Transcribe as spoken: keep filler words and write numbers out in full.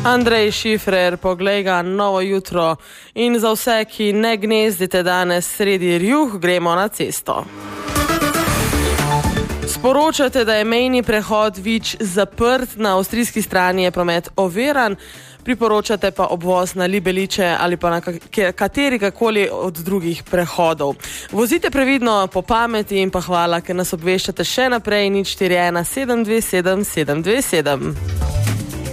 Andrej Šifrer, poglej ga, novo jutro in za vse, ki ne gnezdite danes sredi rjuh, gremo na cesto. Sporočate, da je mejni prehod Vič zaprt, na avstrijski strani je promet oviran, priporočate pa obvoz na Libeliče ali pa na katerikakoli od drugih prehodov. Vozite previdno, po pameti in pa hvala, ker nas obveščate še naprej. nič štiri ena sedem dve sedem sedem dve sedem.